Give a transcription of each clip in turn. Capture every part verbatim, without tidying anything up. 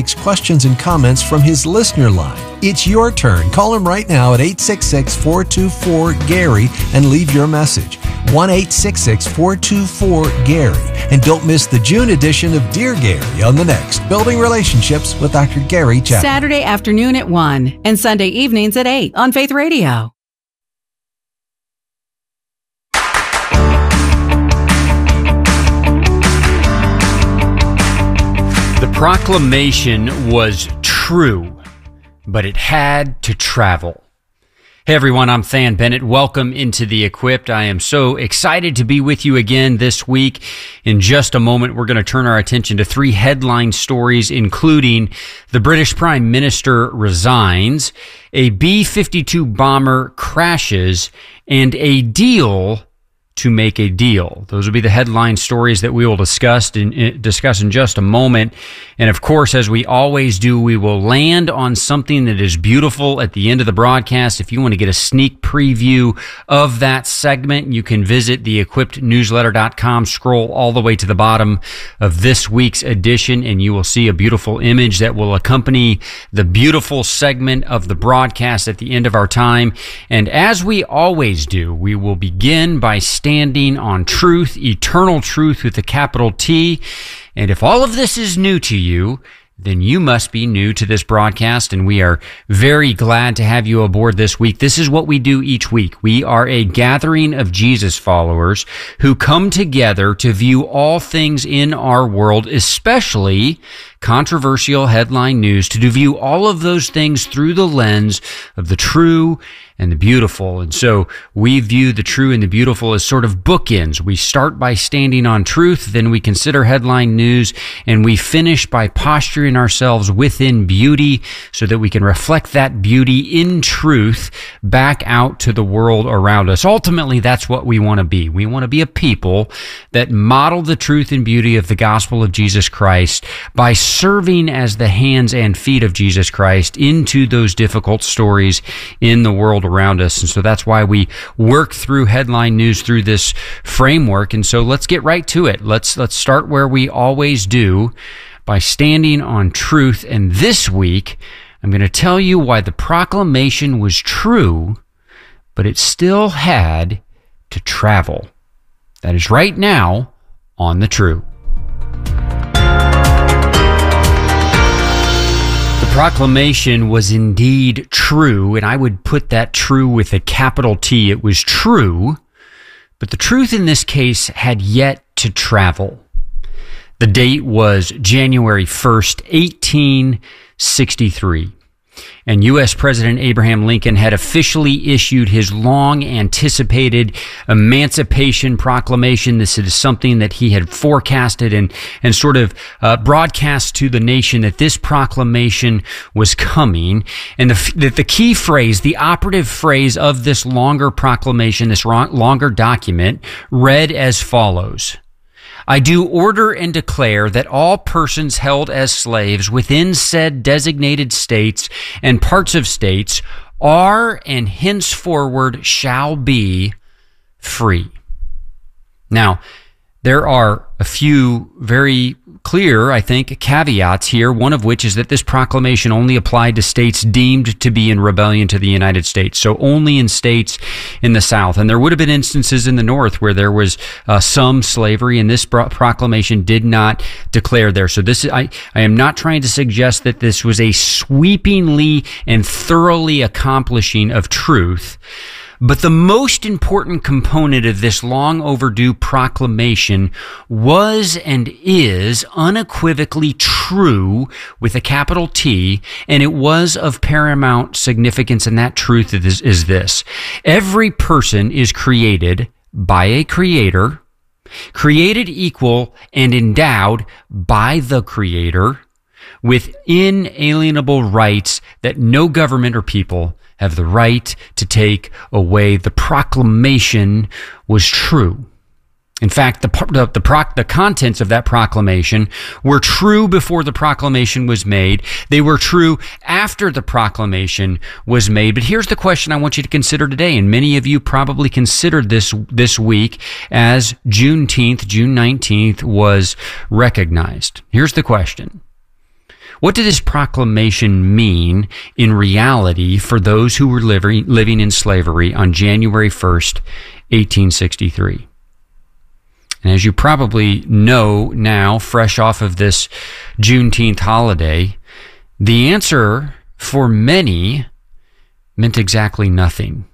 takes questions and comments from his listener line. It's your turn. Call him right now at eight six six, four two four, Gary and leave your message. one eight six six, four two four, Gary. And don't miss the June edition of Dear Gary on the next Building Relationships with Doctor Gary Chapman. Saturday afternoon at one and Sunday evenings at eight on Faith Radio. The proclamation was true, but it had to travel. Hey everyone, I'm Than Bennett. Welcome into The Equipped. I am so excited to be with you again this week. In just a moment, we're going to turn our attention to three headline stories, including the British Prime Minister resigns, a B fifty-two bomber crashes, and a deal to make a deal. Those will be the headline stories that we will discuss in, discuss in just a moment. And of course, as we always do, we will land on something that is beautiful at the end of the broadcast. If you want to get a sneak preview of that segment, you can visit the equipped newsletter dot com, scroll all the way to the bottom of this week's edition, and you will see a beautiful image that will accompany the beautiful segment of the broadcast at the end of our time. And as we always do, we will begin by standing on truth, eternal truth with a capital T. And if all of this is new to you, then you must be new to this broadcast, and we are very glad to have you aboard this week. This is what we do each week. We are a gathering of Jesus followers who come together to view all things in our world, especially controversial headline news, to view all of those things through the lens of the true and the beautiful. And so we view the true and the beautiful as sort of bookends. We start by standing on truth, then we consider headline news, and we finish by posturing ourselves within beauty so that we can reflect that beauty in truth back out to the world around us. Ultimately, that's what we want to be. We want to be a people that model the truth and beauty of the gospel of Jesus Christ by serving as the hands and feet of Jesus Christ into those difficult stories in the world around us. And so that's why we work through headline news through this framework. And so let's get right to it. Let's let's start where we always do, by standing on truth. And this week, I'm going to tell you why the proclamation was true, but it still had to travel. That is right now on The True. The proclamation was indeed true, and I would put that true with a capital T. It was true, but the truth in this case had yet to travel. The date was January first, eighteen sixty-three. And U S President Abraham Lincoln had officially issued his long-anticipated Emancipation Proclamation. This is something that he had forecasted and, and sort of uh, broadcast to the nation, that this proclamation was coming. And the, the, the key phrase, the operative phrase of this longer proclamation, this longer document, read as follows: I do order and declare that all persons held as slaves within said designated states and parts of states are and henceforward shall be free. Now, there are a few very clear, I think, caveats here, one of which is that this proclamation only applied to states deemed to be in rebellion to the United States, so only in states in the South. And there would have been instances in the North where there was uh, some slavery, and this pro- proclamation did not declare there. So this is, I, I am not trying to suggest that this was a sweepingly and thoroughly accomplishing of truth. But the most important component of this long overdue proclamation was and is unequivocally true with a capital T, and it was of paramount significance, and that truth is, is this: every person is created by a creator, created equal and endowed by the creator, with inalienable rights that no government or people have the right to take away. The proclamation was true. In fact, the the the, proc, the contents of that proclamation were true before the proclamation was made. They were true after the proclamation was made. But here's the question I want you to consider today, and many of you probably considered this this week as Juneteenth, June nineteenth, was recognized. Here's the question: What did this proclamation mean in reality for those who were living, living in slavery on January first, eighteen sixty-three? And as you probably know now, fresh off of this Juneteenth holiday, the answer for many meant exactly nothing.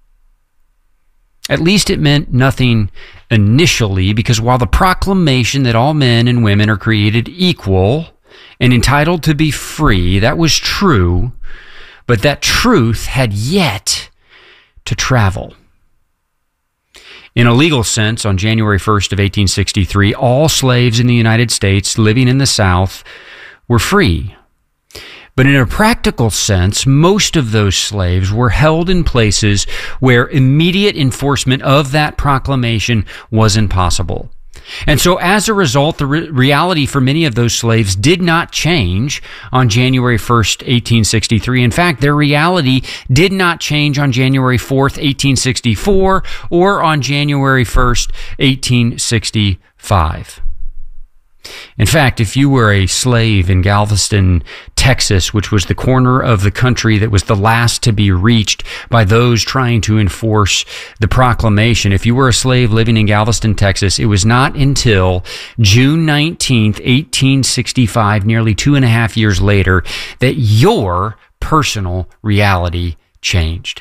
At least it meant nothing initially, because while the proclamation that all men and women are created equal and entitled to be free, that was true, but that truth had yet to travel. In a legal sense, on January first of eighteen sixty-three, all slaves in the United States living in the South were free. But in a practical sense, most of those slaves were held in places where immediate enforcement of that proclamation was impossible. And so as a result, the re- reality for many of those slaves did not change on January first, eighteen sixty-three. In fact, their reality did not change on January fourth, eighteen sixty-four, or on January first, eighteen sixty-five. In fact, if you were a slave in Galveston, Texas, which was the corner of the country that was the last to be reached by those trying to enforce the proclamation, if you were a slave living in Galveston, Texas, it was not until June nineteenth, eighteen sixty-five, nearly two and a half years later, that your personal reality changed.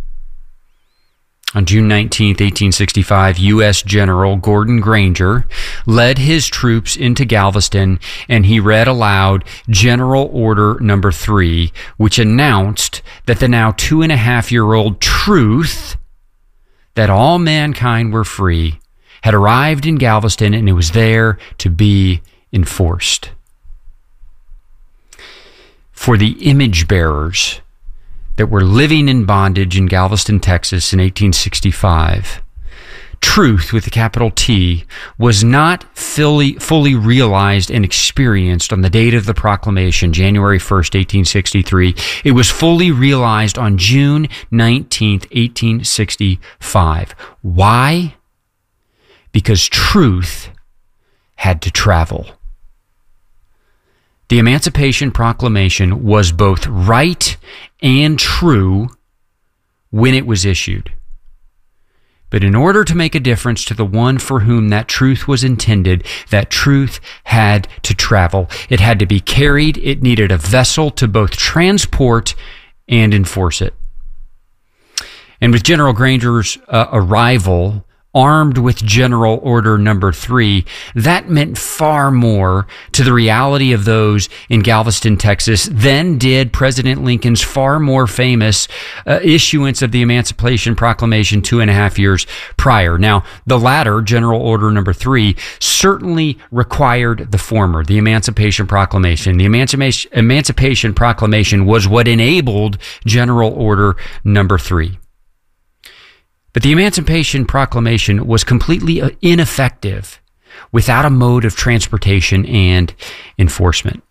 On June nineteenth, eighteen sixty-five, U S General Gordon Granger led his troops into Galveston, and he read aloud General Order Number Three, which announced that the now two and a half year old truth that all mankind were free had arrived in Galveston, and it was there to be enforced. For the image bearers that were living in bondage in Galveston, Texas in eighteen sixty-five, truth with a capital T was not fully, fully realized and experienced on the date of the proclamation, January first, eighteen sixty-three. It was fully realized on June nineteenth, eighteen sixty-five. Why? Because truth had to travel. The Emancipation Proclamation was both right and true when it was issued. But in order to make a difference to the one for whom that truth was intended, that truth had to travel. It had to be carried. It needed a vessel to both transport and enforce it. And with General Granger's uh, arrival, armed with General Order Number Three, that meant far more to the reality of those in Galveston, Texas, than did President Lincoln's far more famous uh, issuance of the Emancipation Proclamation two and a half years prior. Now, the latter, General Order Number Three, certainly required the former, the Emancipation Proclamation. The Emancipation, Emancipation Proclamation was what enabled General Order Number Three. But the Emancipation Proclamation was completely ineffective without a mode of transportation and enforcement.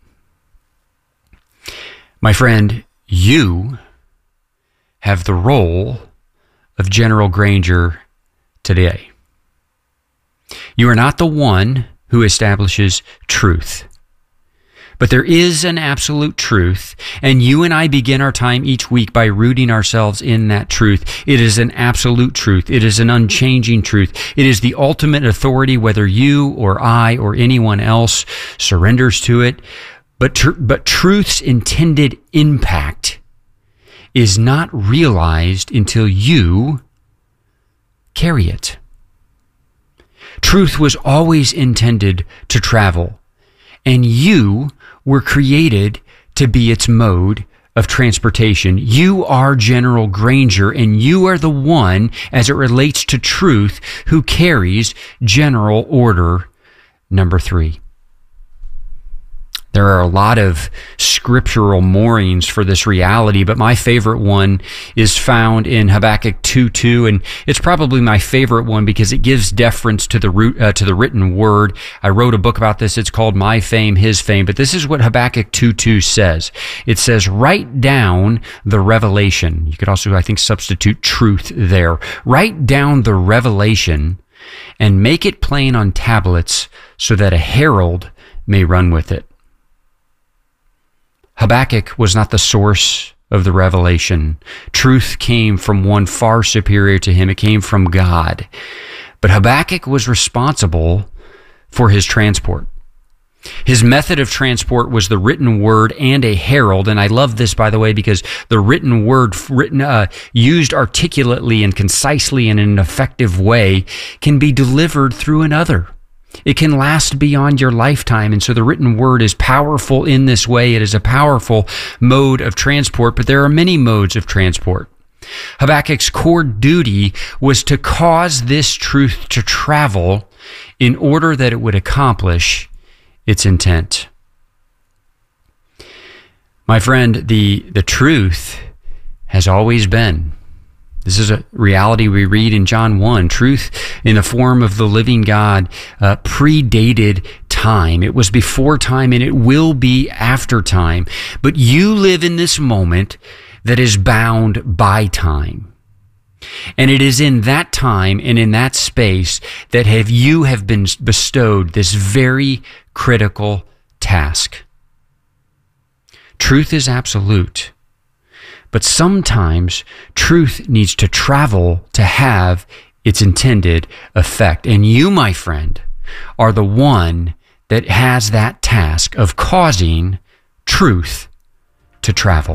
My friend, you have the role of General Granger today. You are not the one who establishes truth. But there is an absolute truth, and you and I begin our time each week by rooting ourselves in that truth. It is an absolute truth. It is an unchanging truth. It is the ultimate authority, whether you or I or anyone else surrenders to it. But, tr- but truth's intended impact is not realized until you carry it. Truth was always intended to travel, and you were created to be its mode of transportation. You are General Granger, and you are the one, as it relates to truth, who carries General Order Number Three. There are a lot of scriptural moorings for this reality, but my favorite one is found in Habakkuk two two, and it's probably my favorite one because it gives deference to the root, uh, to the written word. I wrote a book about this. It's called My Fame, His Fame, but this is what Habakkuk two two says. It says, write down the revelation. You could also, I think, substitute truth there. Write down the revelation and make it plain on tablets so that a herald may run with it. Habakkuk was not the source of the revelation. Truth came from one far superior to him. It came from God. But Habakkuk was responsible for his transport. His method of transport was the written word and a herald. And I love this, by the way, because the written word, written, uh, used articulately and concisely in an effective way, can be delivered through another. It can last beyond your lifetime. And so the written word is powerful in this way. It is a powerful mode of transport, but there are many modes of transport. Habakkuk's core duty was to cause this truth to travel in order that it would accomplish its intent. My friend, the, the truth has always been. This is a reality we read in John one. Truth in the form of the living God uh, predated time. It was before time and it will be after time. But you live in this moment that is bound by time. And it is in that time and in that space that have you have been bestowed this very critical task. Truth is absolute, but sometimes truth needs to travel to have its intended effect. And you, my friend, are the one that has that task of causing truth to travel.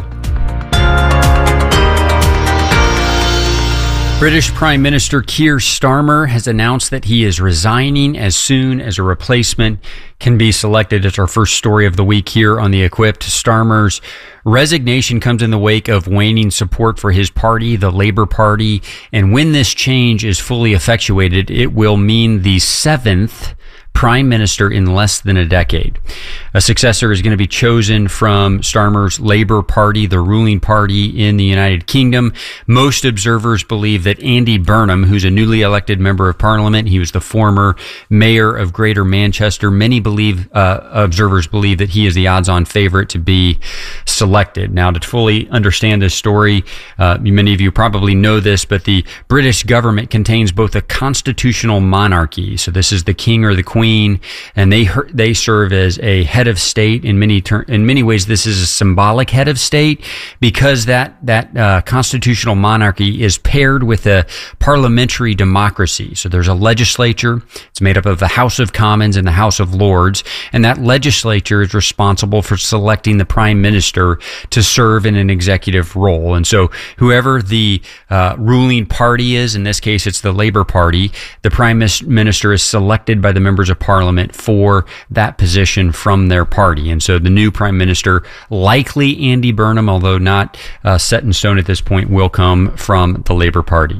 British Prime Minister Keir Starmer has announced that he is resigning as soon as a replacement can be selected. It's our first story of the week here on The Equipped. Starmer's resignation comes in the wake of waning support for his party, the Labour Party. And when this change is fully effectuated, it will mean the seventh Prime Minister in less than a decade. A successor is going to be chosen from Starmer's Labour Party, the ruling party in the United Kingdom. Most observers believe that Andy Burnham, who's a newly elected member of Parliament, he was the former mayor of Greater Manchester. Many believe, uh, observers believe that he is the odds-on favorite to be selected. Now, to fully understand this story, uh, many of you probably know this, but the British government contains both a constitutional monarchy, so this is the king or the queen, and they they serve as a head of state. In many ter- in many ways, this is a symbolic head of state because that that uh, constitutional monarchy is paired with a parliamentary democracy. So there's a legislature. It's made up of the House of Commons and the House of Lords, and that legislature is responsible for selecting the prime minister to serve in an executive role. And so whoever the uh, ruling party is, in this case it's the Labour Party, the prime minister is selected by the members of Parliament for that position from their party. And so the new Prime Minister, likely Andy Burnham, although not uh, set in stone at this point, will come from the Labour Party.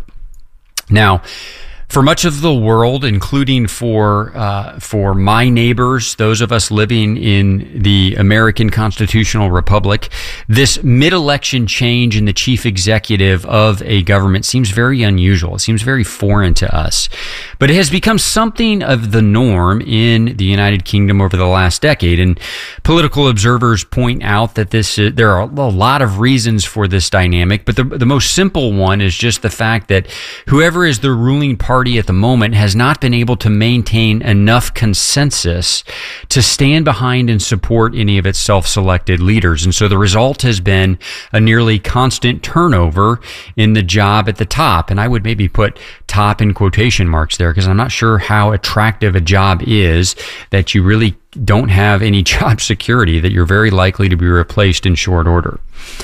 Now, for much of the world, including for uh, for my neighbors, those of us living in the American Constitutional Republic, this mid-election change in the chief executive of a government seems very unusual. It seems very foreign to us. But it has become something of the norm in the United Kingdom over the last decade. And political observers point out that this uh, there are a lot of reasons for this dynamic, but the, the most simple one is just the fact that whoever is the ruling party at the moment has not been able to maintain enough consensus to stand behind and support any of its self-selected leaders. And so the result has been a nearly constant turnover in the job at the top. And I would maybe put top in quotation marks there because I'm not sure how attractive a job is that you really don't have any job security, that you're very likely to be replaced in short order.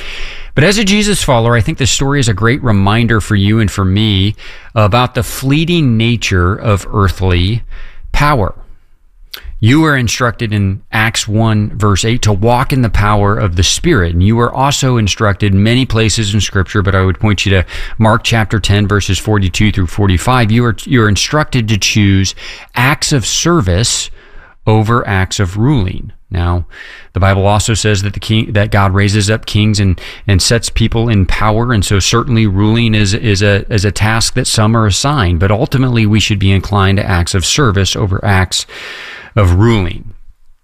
But as a Jesus follower, I think this story is a great reminder for you and for me about the fleeting nature of earthly power. You are instructed in Acts one, verse eight, to walk in the power of the Spirit. And you are also instructed many places in Scripture, but I would point you to Mark chapter ten, verses forty-two through forty-five. You are, you are instructed to choose acts of service over acts of ruling. Now, the Bible also says that the king, that God raises up kings and, and sets people in power, and so certainly ruling is is a is a task that some are assigned. But ultimately, we should be inclined to acts of service over acts of ruling.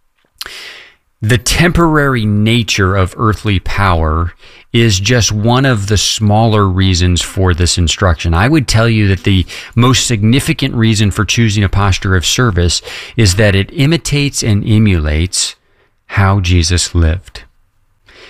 The temporary nature of earthly power is just one of the smaller reasons for this instruction. I would tell you that the most significant reason for choosing a posture of service is that it imitates and emulates how Jesus lived.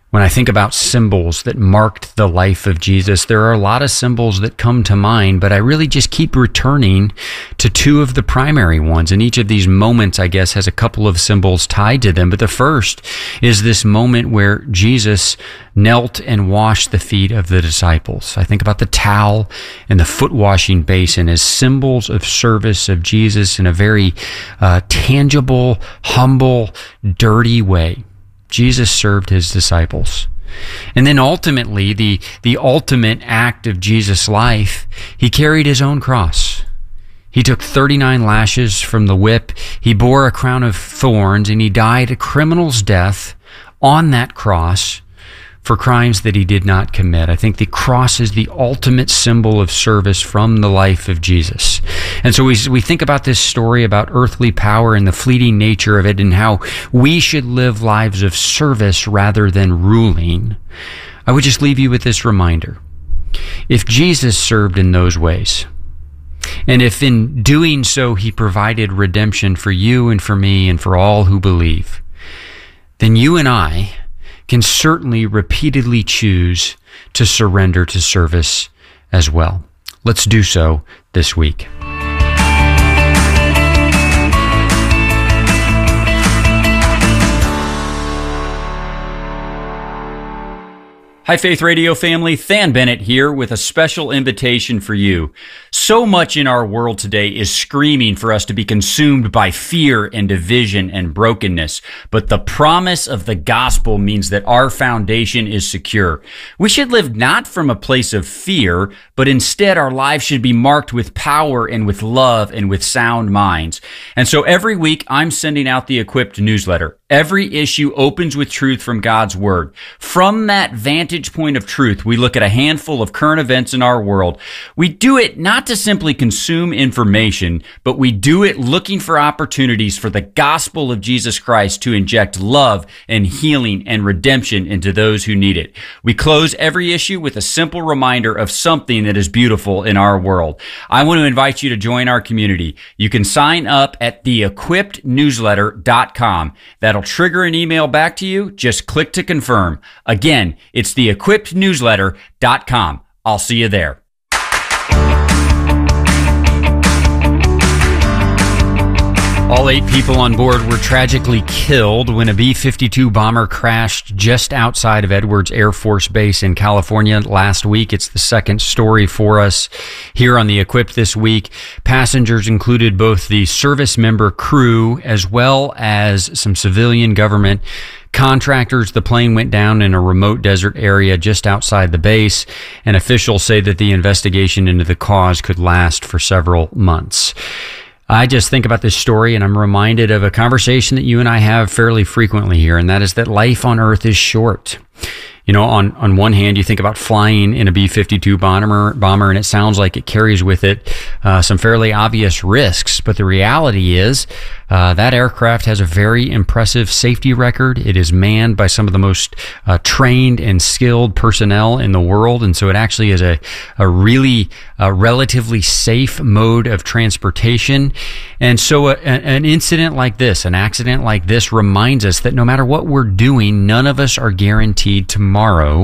When I think about symbols that marked the life of Jesus, there are a lot of symbols that come to mind, but I really just keep returning to two of the primary ones. And each of these moments, I guess, has a couple of symbols tied to them. But the first is this moment where Jesus knelt and washed the feet of the disciples. I think about the towel and the foot washing basin as symbols of service of Jesus in a very uh, tangible, humble, dirty way. Jesus served his disciples. And then ultimately, the, the ultimate act of Jesus' life, he carried his own cross. He took thirty-nine lashes from the whip. He bore a crown of thorns, and he died a criminal's death on that cross for crimes that he did not commit. I think the cross is the ultimate symbol of service from the life of Jesus. And so we, we think about this story about earthly power and the fleeting nature of it and how we should live lives of service rather than ruling. I would just leave you with this reminder. If Jesus served in those ways, and if in doing so he provided redemption for you and for me and for all who believe, then you and I can certainly repeatedly choose to surrender to service as well. Let's do so this week. Hi, Faith Radio family. Than Bennett here with a special invitation for you. So much in our world today is screaming for us to be consumed by fear and division and brokenness. But the promise of the gospel means that our foundation is secure. We should live not from a place of fear, but instead our lives should be marked with power and with love and with sound minds. And so every week I'm sending out the Equipped newsletter. Every issue opens with truth from God's Word. From that vantage point of truth, we look at a handful of current events in our world. We do it not to simply consume information, but we do it looking for opportunities for the gospel of Jesus Christ to inject love and healing and redemption into those who need it. We close every issue with a simple reminder of something that is beautiful in our world. I want to invite you to join our community. You can sign up at the equipped newsletter dot com. That'll trigger an email back to you. Just click to confirm. Again, it's the equipped newsletter dot com. I'll see you there. All eight people on board were tragically killed when a B fifty-two bomber crashed just outside of Edwards Air Force Base in California last week. It's the second story for us here on the Equipped this week. Passengers included both the service member crew as well as some civilian government contractors. The plane went down in a remote desert area just outside the base, and officials say that the investigation into the cause could last for several months. I just think about this story and I'm reminded of a conversation that you and I have fairly frequently here, and that is that life on Earth is short. You know, on, on one hand, you think about flying in a B fifty-two bomber, bomber, and it sounds like it carries with it uh, some fairly obvious risks. But the reality is uh, that aircraft has a very impressive safety record. It is manned by some of the most uh, trained and skilled personnel in the world. And so it actually is a, a really uh, relatively safe mode of transportation. And so a, an incident like this, an accident like this, reminds us that no matter what we're doing, none of us are guaranteed tomorrow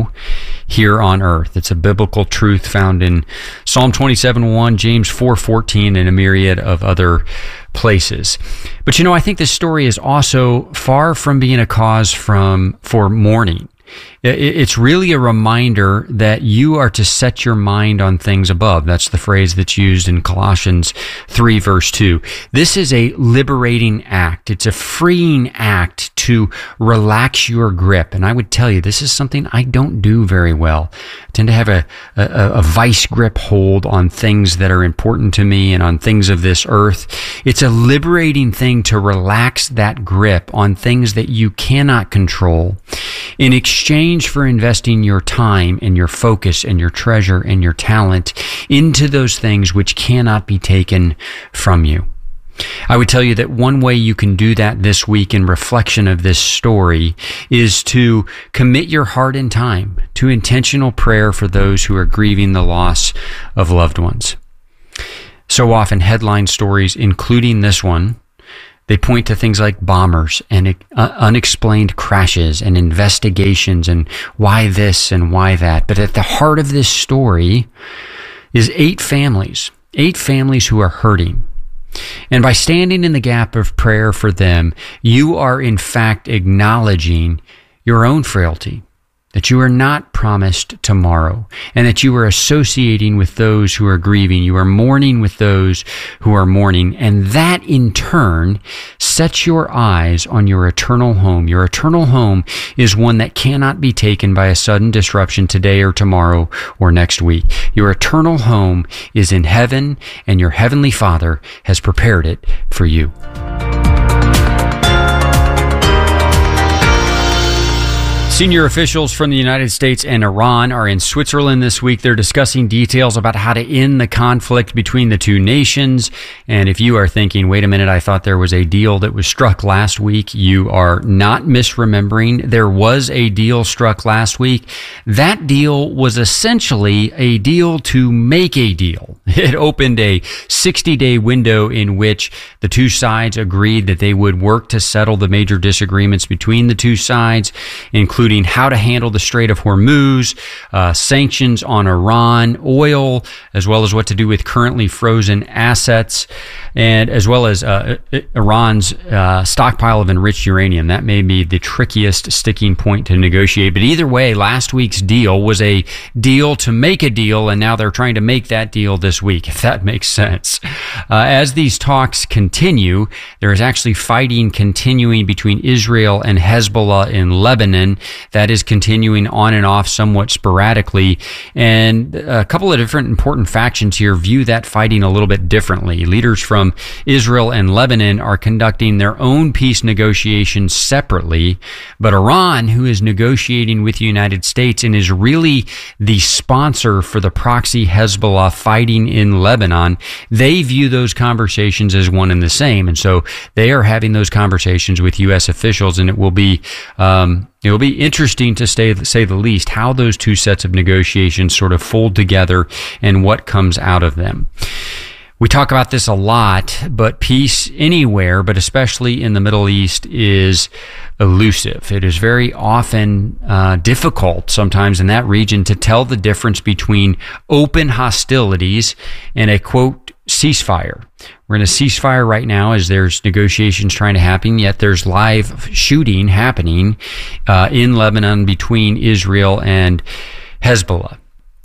here on earth. It's a biblical truth found in Psalm twenty-seven one, James four fourteen, and a myriad of other places. But you know, I think this story is also far from being a cause from for mourning. It's really a reminder that you are to set your mind on things above. That's the phrase that's used in Colossians three, verse two. This is a liberating act. It's a freeing act to relax your grip. And I would tell you, this is something I don't do very well. I tend to have a, a, a vice grip hold on things that are important to me and on things of this earth. It's a liberating thing to relax that grip on things that you cannot control in exchange for investing your time and your focus and your treasure and your talent into those things which cannot be taken from you. I would tell you that one way you can do that this week in reflection of this story is to commit your heart and time to intentional prayer for those who are grieving the loss of loved ones. So often headline stories, including this one, They point to things like bombers and uh, unexplained crashes and investigations and why this and why that. But at the heart of this story is eight families, eight families who are hurting. And by standing in the gap of prayer for them, you are in fact acknowledging your own frailty, that you are not promised tomorrow, and that you are associating with those who are grieving. You are mourning with those who are mourning, and that in turn sets your eyes on your eternal home. Your eternal home is one that cannot be taken by a sudden disruption today or tomorrow or next week. Your eternal home is in heaven, and your heavenly Father has prepared it for you. Senior officials from the United States and Iran are in Switzerland this week. They're discussing details about how to end the conflict between the two nations. And if you are thinking, wait a minute, I thought there was a deal that was struck last week, you are not misremembering. There was a deal struck last week. That deal was essentially a deal to make a deal. It opened a sixty-day window in which the two sides agreed that they would work to settle the major disagreements between the two sides, including including how to handle the Strait of Hormuz, uh, sanctions on Iran, oil, as well as what to do with currently frozen assets, and as well as uh, Iran's uh, stockpile of enriched uranium. That may be the trickiest sticking point to negotiate. But either way, last week's deal was a deal to make a deal, and now they're trying to make that deal this week, if that makes sense. Uh, as these talks continue, there is actually fighting continuing between Israel and Hezbollah in Lebanon. That is continuing on and off somewhat sporadically. And a couple of different important factions here view that fighting a little bit differently. Leaders from Israel and Lebanon are conducting their own peace negotiations separately. But Iran, who is negotiating with the United States and is really the sponsor for the proxy Hezbollah fighting in Lebanon, they view those conversations as one and the same. And so they are having those conversations with U S officials, and it will be um, It will be interesting, to say, say the least, how those two sets of negotiations sort of fold together and what comes out of them. We talk about this a lot, but peace anywhere, but especially in the Middle East, is elusive. It is very often uh, difficult sometimes in that region to tell the difference between open hostilities and a, quote, ceasefire. We're in a ceasefire right now as there's negotiations trying to happen, yet there's live shooting happening uh, in Lebanon between Israel and Hezbollah.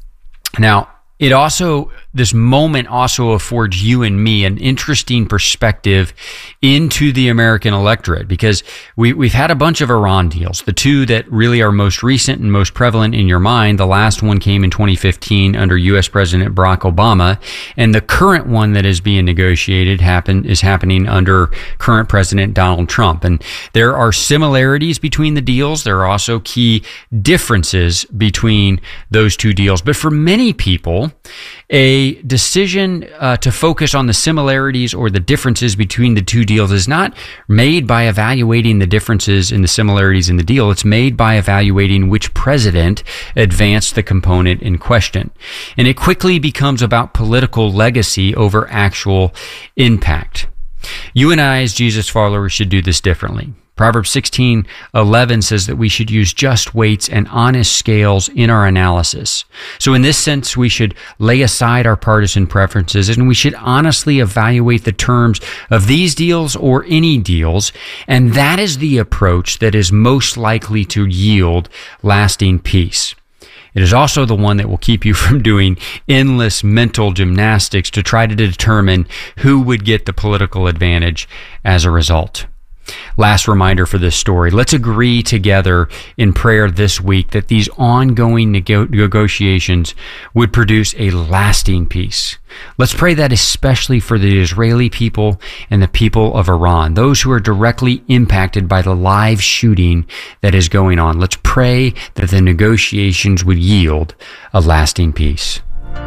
Now, it also, this moment also affords you and me an interesting perspective into the American electorate, because we, we've had a bunch of Iran deals. The two that really are most recent and most prevalent in your mind, the last one came in twenty fifteen under U S President Barack Obama, and the current one that is being negotiated happen, is happening under current President Donald Trump. And there are similarities between the deals. There are also key differences between those two deals. But for many people, a decision uh, to focus on the similarities or the differences between the two deals is not made by evaluating the differences in the similarities in the deal. It's made by evaluating which president advanced the component in question. And it quickly becomes about political legacy over actual impact. You and I, as Jesus followers, should do this differently. Proverbs sixteen eleven says that we should use just weights and honest scales in our analysis. So in this sense, we should lay aside our partisan preferences, and we should honestly evaluate the terms of these deals or any deals. And that is the approach that is most likely to yield lasting peace. It is also the one that will keep you from doing endless mental gymnastics to try to determine who would get the political advantage as a result. Last reminder for this story. Let's agree together in prayer this week that these ongoing nego- negotiations would produce a lasting peace. Let's pray that especially for the Israeli people and the people of Iran, those who are directly impacted by the live shooting that is going on. Let's pray that the negotiations would yield a lasting peace.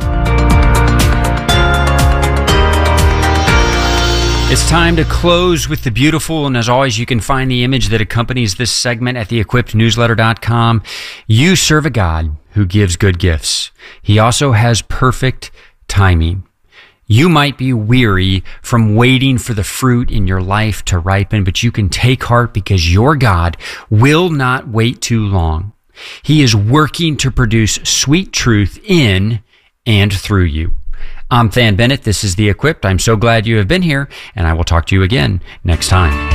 It's time to close with the beautiful, and as always, you can find the image that accompanies this segment at the equipped newsletter dot com. You serve a God who gives good gifts. He also has perfect timing. You might be weary from waiting for the fruit in your life to ripen, but you can take heart because your God will not wait too long. He is working to produce sweet truth in and through you. I'm Than Bennett. This is The Equipped. I'm so glad you have been here, and I will talk to you again next time.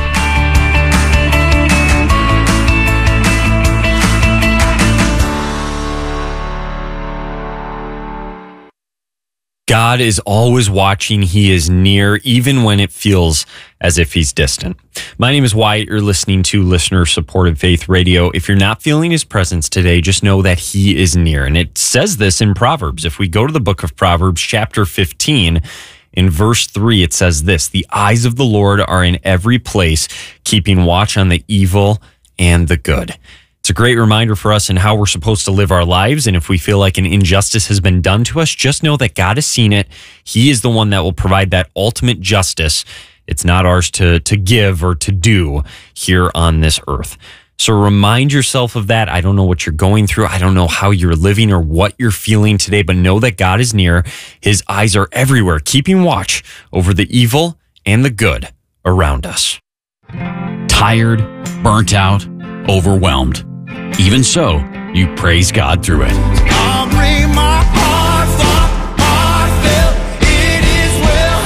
God is always watching. He is near, even when it feels as if he's distant. My name is Wyatt. You're listening to listener-supported Faith Radio. If you're not feeling his presence today, just know that he is near. And it says this in Proverbs. If we go to the book of Proverbs, chapter fifteen, in verse three, it says this: the eyes of the Lord are in every place, keeping watch on the evil and the good. It's a great reminder for us in how we're supposed to live our lives. And if we feel like an injustice has been done to us, just know that God has seen it. He is the one that will provide that ultimate justice. It's not ours to, to give or to do here on this earth. So remind yourself of that. I don't know what you're going through. I don't know how you're living or what you're feeling today, but know that God is near. His eyes are everywhere, keeping watch over the evil and the good around us. Tired, burnt out, overwhelmed. Even so, you praise God through it. I'll bring my heart, heartfelt, it is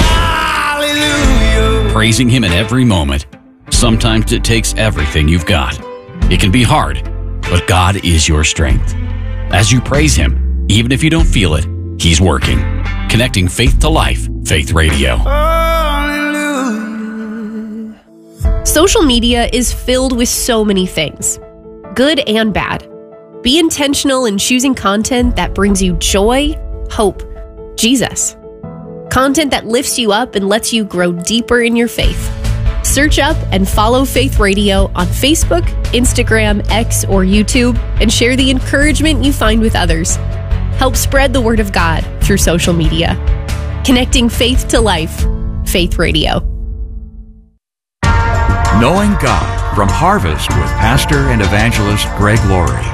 well, hallelujah. Praising Him in every moment. Sometimes it takes everything you've got. It can be hard, but God is your strength. As you praise Him, even if you don't feel it, He's working. Connecting faith to life, Faith Radio. Hallelujah. Social media is filled with so many things, good and bad. Be intentional in choosing content that brings you joy, hope, Jesus. Content that lifts you up and lets you grow deeper in your faith. Search up and follow Faith Radio on Facebook, Instagram, X, or YouTube, and share the encouragement you find with others. Help spread the word of God through social media. Connecting faith to life, Faith Radio. Knowing God from Harvest with Pastor and Evangelist Greg Laurie.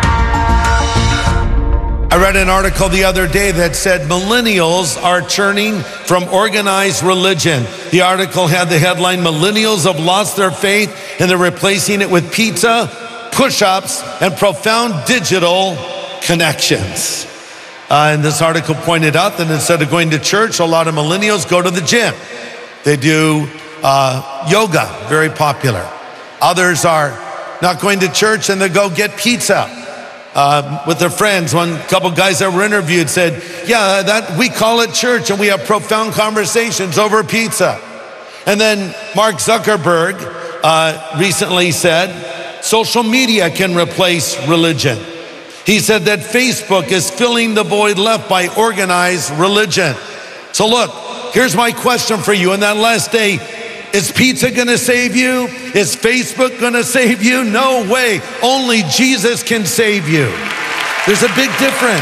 I read an article the other day that said millennials are churning from organized religion. The article had the headline, "Millennials have lost their faith and they're replacing it with pizza, push-ups, and profound digital connections." Uh, and this article pointed out that instead of going to church, a lot of millennials go to the gym. They do uh, yoga, very popular. Others are not going to church and they go get pizza uh, with their friends. One couple guys that were interviewed said, yeah, that we call it church and we have profound conversations over pizza. And then Mark Zuckerberg uh, recently said, social media can replace religion. He said that Facebook is filling the void left by organized religion. So look, here's my question for you in that last day. Is pizza gonna save you? Is Facebook gonna save you? No way. Only Jesus can save you. There's a big difference.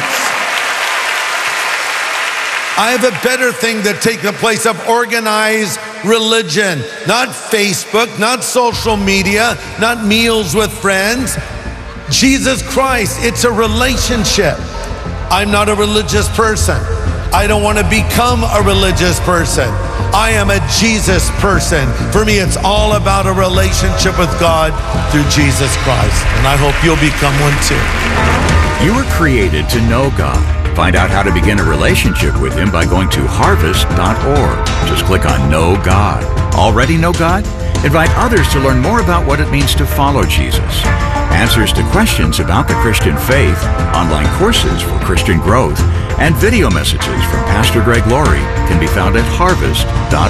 I have a better thing that takes the place of organized religion. Not Facebook, not social media, not meals with friends. Jesus Christ, it's a relationship. I'm not a religious person. I don't want to become a religious person. I am a Jesus person. For me, it's all about a relationship with God through Jesus Christ. And I hope you'll become one too. You were created to know God. Find out how to begin a relationship with Him by going to harvest dot org. Just click on Know God. Already know God? Invite others to learn more about what it means to follow Jesus. Answers to questions about the Christian faith, online courses for Christian growth, and video messages from Pastor Greg Laurie can be found at harvest dot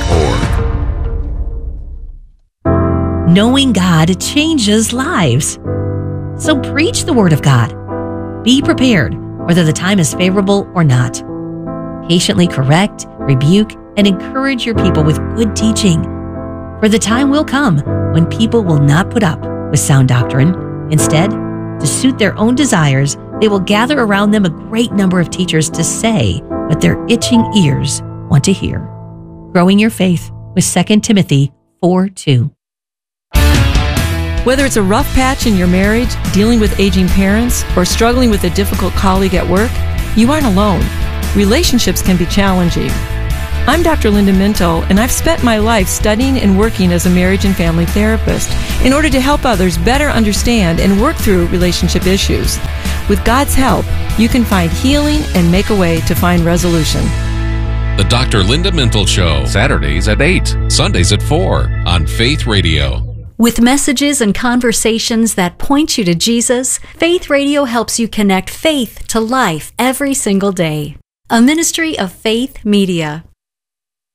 org. Knowing God changes lives. So preach the Word of God. Be prepared, whether the time is favorable or not. Patiently correct, rebuke, and encourage your people with good teaching. For the time will come when people will not put up with sound doctrine. Instead, to suit their own desires, they will gather around them a great number of teachers to say what their itching ears want to hear. Growing your faith with Second Timothy four two. Whether it's a rough patch in your marriage, dealing with aging parents, or struggling with a difficult colleague at work, you aren't alone. Relationships can be challenging. I'm Doctor Linda Mintle, and I've spent my life studying and working as a marriage and family therapist in order to help others better understand and work through relationship issues. With God's help, you can find healing and make a way to find resolution. The Doctor Linda Mintle Show, Saturdays at eight, Sundays at four on Faith Radio. With messages and conversations that point you to Jesus, Faith Radio helps you connect faith to life every single day. A ministry of Faith Media.